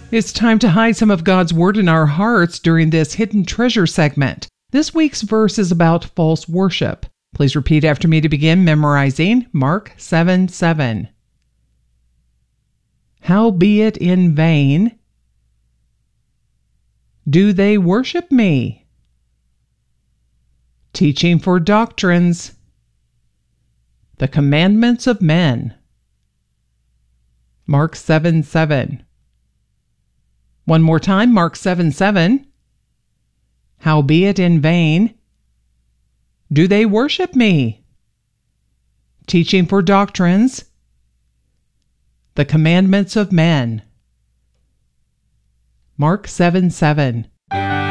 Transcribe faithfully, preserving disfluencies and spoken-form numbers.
It's time to hide some of God's Word in our hearts during this Hidden Treasure segment. This week's verse is about false worship. Please repeat after me to begin memorizing Mark seven seven. Howbeit in vain do they worship me, teaching for doctrines the commandments of men. Mark seven seven. One more time, Mark seven seven. Howbeit in vain do they worship me, teaching for doctrines the commandments of men. Mark seven seven.